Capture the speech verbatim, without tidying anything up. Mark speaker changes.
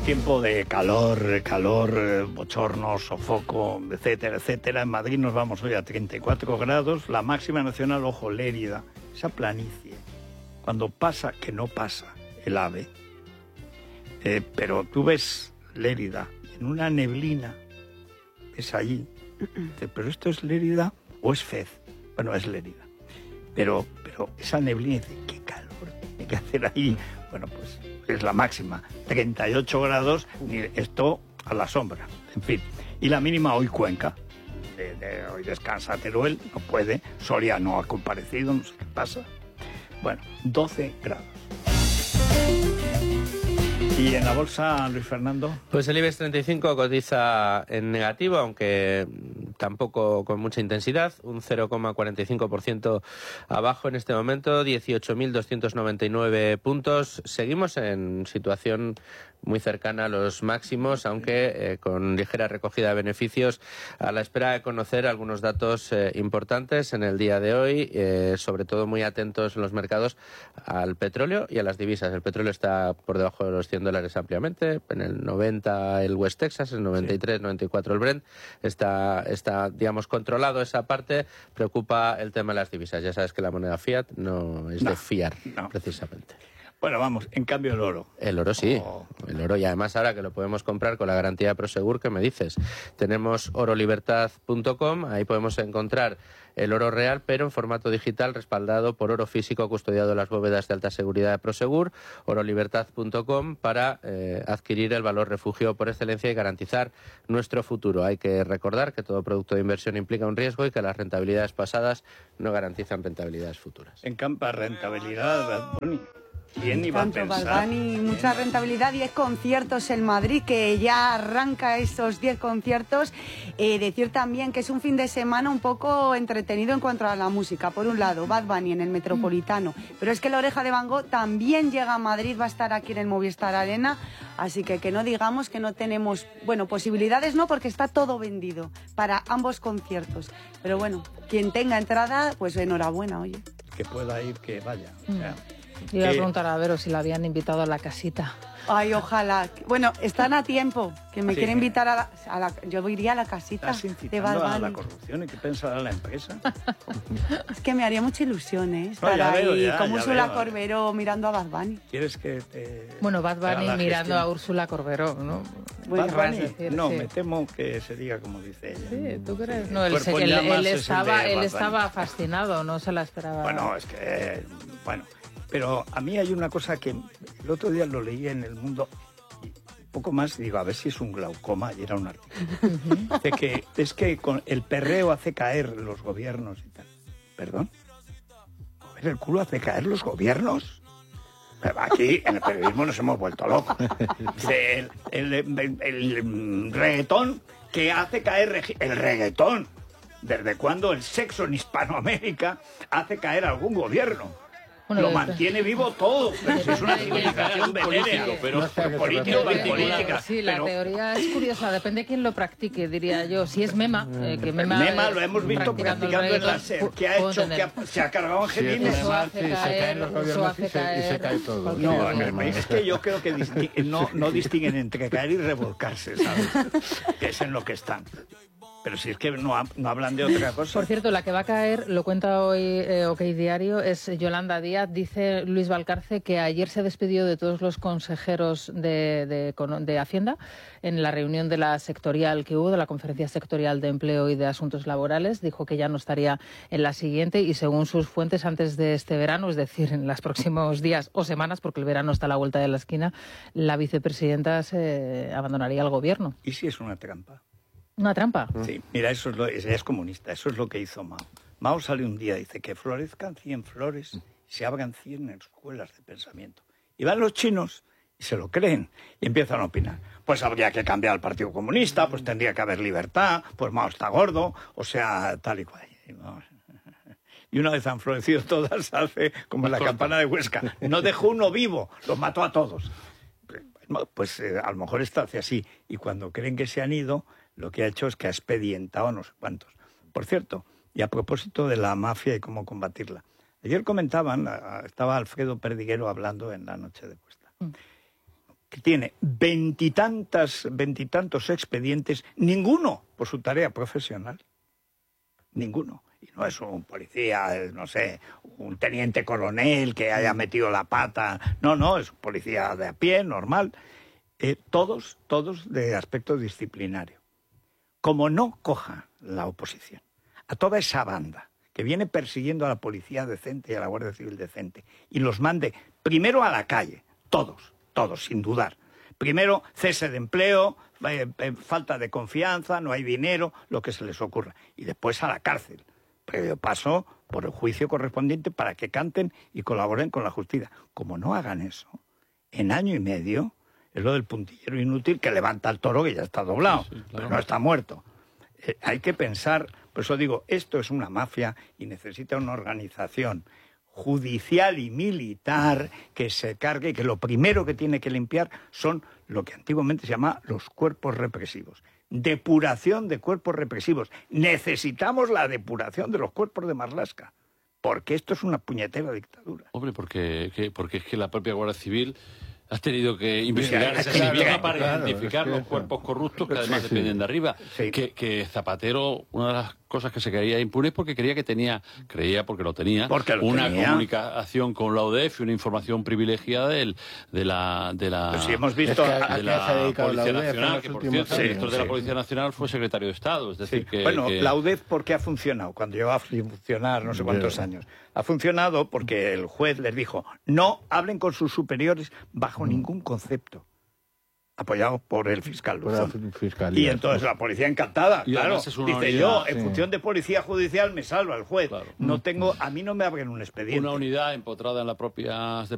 Speaker 1: Tiempo de calor, calor, bochorno, sofoco, etcétera, etcétera. En Madrid nos vamos hoy a treinta y cuatro grados. La máxima nacional, ojo, Lérida, esa planicie. Cuando pasa, que no pasa el ave, eh, pero tú ves Lérida en una neblina, es allí. Dice, pero esto es Lérida o es Fez. Bueno, es Lérida. Pero, pero esa neblina, dice, qué calor tiene que hacer ahí. Bueno, pues es la máxima, treinta y ocho grados, y esto a la sombra, en fin. Y la mínima hoy Cuenca, de, de, hoy descansa Teruel, no puede, Soria no ha comparecido, no sé qué pasa. Bueno, doce grados. ¿Y en la bolsa, Luis Fernando?
Speaker 2: Pues el IBEX treinta y cinco cotiza en negativo, aunque tampoco con mucha intensidad, un cero coma cuarenta y cinco por ciento abajo en este momento, dieciocho mil doscientos noventa y nueve puntos. Seguimos en situación muy cercana a los máximos, aunque eh, con ligera recogida de beneficios, a la espera de conocer algunos datos eh, importantes en el día de hoy, eh, sobre todo muy atentos en los mercados al petróleo y a las divisas. El petróleo está por debajo de los cien dólares ampliamente, en el noventa el West Texas, en el noventa y tres, noventa y cuatro el Brent, está, está digamos, controlado esa parte. Preocupa el tema de las divisas. Ya sabes que la moneda fiat no es no, de fiar, no. precisamente.
Speaker 1: Bueno, vamos, en cambio el oro.
Speaker 2: El oro sí, oh. el oro, y además ahora que lo podemos comprar con la garantía de Prosegur, ¿qué me dices? Tenemos oro libertad punto com, ahí podemos encontrar el oro real, pero en formato digital, respaldado por oro físico custodiado en las bóvedas de alta seguridad de Prosegur, oro libertad punto com, para eh, adquirir el valor refugio por excelencia y garantizar nuestro futuro. Hay que recordar que todo producto de inversión implica un riesgo y que las rentabilidades pasadas no garantizan rentabilidades futuras.
Speaker 1: En campa rentabilidad, Boni. ¿Quién iba a pensar?
Speaker 3: Balbani, mucha rentabilidad, diez conciertos en Madrid, que ya arranca esos diez conciertos. Eh, decir también que es un fin de semana un poco entretenido en cuanto a la música. Por un lado, Bad Bunny en el Metropolitano, pero es que La Oreja de Van Gogh también llega a Madrid, va a estar aquí en el Movistar Arena, así que que no digamos que no tenemos, bueno, posibilidades no, porque está todo vendido para ambos conciertos. Pero bueno, quien tenga entrada, pues enhorabuena, oye.
Speaker 1: Que pueda ir, que vaya. O sea,
Speaker 4: iba a preguntar a Vero si la habían invitado a la casita.
Speaker 3: Ay, ojalá. Bueno, están a tiempo, que me
Speaker 1: sí,
Speaker 3: quiere invitar a la, a la... Yo iría a la casita.
Speaker 1: ¿Estás incitando a la corrupción y qué pensará la empresa?
Speaker 3: Es que me haría mucha ilusión, ¿eh? Estar no, ahí veo, ya, como Úrsula veo. Corberó mirando a Bad Bunny.
Speaker 1: ¿Quieres que te...
Speaker 4: Bueno, Bad Bunny mirando a Úrsula Corberó, ¿no?
Speaker 1: Bueno, Bad Bunny, decir, no, sí. me temo que se diga como dice ella.
Speaker 4: Sí, ¿tú crees? No, él, él, él estaba, él estaba fascinado, no se la esperaba.
Speaker 1: Bueno, es que... Bueno... Pero a mí hay una cosa que el otro día lo leí en El Mundo, y poco más, digo, a ver si es un glaucoma, y era un artículo. Uh-huh. De que es que con el perreo hace caer los gobiernos y tal. ¿Perdón? ¿Mover el culo hace caer los gobiernos? Pero aquí en el periodismo nos hemos vuelto locos. El, el, el, el reggaetón que hace caer el reggaetón. ¿Desde cuándo el sexo en Hispanoamérica hace caer algún gobierno? Bueno, lo mantiene vivo todo, pero si es una civilización venérea, pero no sé, político y política.
Speaker 4: Sí, la
Speaker 1: pero...
Speaker 4: teoría es curiosa, depende de quién lo practique, diría yo. Si es Mema, eh, que Mema...
Speaker 1: Mema lo hemos visto practicando en la SER, que ha hecho, que ha, se ha cargado angelines.
Speaker 4: Eso hace caer, eso hace caer...
Speaker 5: Y se cae todo.
Speaker 1: No, es que yo creo que distinguen, no, no distinguen entre caer y revolcarse, ¿sabes? Que es en lo que están. Pero si es que no, no hablan de otra cosa.
Speaker 4: Por cierto, la que va a caer, lo cuenta hoy eh, OK Diario, es Yolanda Díaz. Dice Luis Valcarce que ayer se despidió de todos los consejeros de, de, de Hacienda en la reunión de la sectorial que hubo, de la Conferencia Sectorial de Empleo y de Asuntos Laborales. Dijo que ya no estaría en la siguiente y, según sus fuentes, antes de este verano, es decir, en los próximos días o semanas, porque el verano está a la vuelta de la esquina, la vicepresidenta se abandonaría el gobierno.
Speaker 1: ¿Y si es una trampa?
Speaker 4: ¿Una trampa?
Speaker 1: Sí, mira, eso es lo, ella es comunista, eso es lo que hizo Mao. Mao sale un día, dice que florezcan cien flores y se abran cien escuelas de pensamiento. Y van los chinos y se lo creen y empiezan a opinar. Pues habría que cambiar al Partido Comunista, pues tendría que haber libertad, pues Mao está gordo, o sea, tal y cual. Y una vez han florecido todas, hace como la campana de Huesca. No dejó uno vivo, los mató a todos. Pues eh, a lo mejor está hace así. Y cuando creen que se han ido, lo que ha hecho es que ha expedientado a no sé cuántos. Por cierto, y a propósito de la mafia y cómo combatirla. Ayer comentaban, estaba Alfredo Perdiguero hablando en La Noche de Cuesta, que tiene veintitantas, veintitantos expedientes, ninguno por su tarea profesional. Ninguno. Y no es un policía, no sé, un teniente coronel que haya metido la pata. No, no, es un policía de a pie, normal. Eh, todos, todos de aspecto disciplinario. Como no coja la oposición a toda esa banda que viene persiguiendo a la policía decente y a la Guardia Civil decente y los mande primero a la calle, todos, todos, sin dudar. Primero, cese de empleo, eh, eh, falta de confianza, no hay dinero, lo que se les ocurra. Y después a la cárcel, previo paso por el juicio correspondiente para que canten y colaboren con la justicia. Como no hagan eso, en año y medio es lo del puntillero inútil que levanta el toro que ya está doblado, sí, sí, claro. Pero no está muerto. Eh, hay que pensar, por eso digo, esto es una mafia y necesita una organización judicial y militar que se cargue, que lo primero que tiene que limpiar son lo que antiguamente se llama los cuerpos represivos. Depuración de cuerpos represivos. Necesitamos la depuración de los cuerpos de Marlaska, porque esto es una puñetera dictadura.
Speaker 5: Hombre, porque, que, porque es que la propia Guardia Civil has tenido que investigar
Speaker 1: sí,
Speaker 5: esa
Speaker 1: claro,
Speaker 5: para
Speaker 1: claro,
Speaker 5: identificar los cuerpos corruptos que además
Speaker 1: sí,
Speaker 5: dependen
Speaker 1: sí.
Speaker 5: de arriba.
Speaker 1: Sí.
Speaker 5: Que, que Zapatero, una de las cosas que se creía impune es porque creía que tenía, creía porque lo tenía,
Speaker 1: porque lo
Speaker 5: una
Speaker 1: tenía.
Speaker 5: comunicación con la U D F y una información privilegiada del, de la de la,
Speaker 1: pues sí, hemos visto
Speaker 6: es que a, a
Speaker 5: de
Speaker 6: qué se ha
Speaker 5: la
Speaker 6: dedicado
Speaker 5: Policía
Speaker 6: la U D F
Speaker 5: Nacional,
Speaker 6: en
Speaker 5: que
Speaker 6: los
Speaker 5: por
Speaker 6: últimos
Speaker 5: cierto el director
Speaker 6: años.
Speaker 5: de la
Speaker 1: sí.
Speaker 5: Policía Nacional fue secretario de Estado, es decir
Speaker 1: Sí.
Speaker 5: que...
Speaker 1: Bueno,
Speaker 5: que...
Speaker 1: la U D E F, ¿por qué ha funcionado? Cuando llegó a funcionar no sé cuántos
Speaker 6: Bien.
Speaker 1: años. Ha funcionado porque el juez les dijo, no hablen con sus superiores bajo mm. ningún concepto. Apoyado por el fiscal Luzón. Y entonces la policía encantada,
Speaker 5: y
Speaker 1: claro,
Speaker 5: es una
Speaker 1: dice
Speaker 5: unidad,
Speaker 1: yo, en
Speaker 6: sí.
Speaker 1: función de policía judicial me salva el juez.
Speaker 5: Claro.
Speaker 1: No tengo, a mí no me abren un expediente.
Speaker 5: Una unidad empotrada en las propias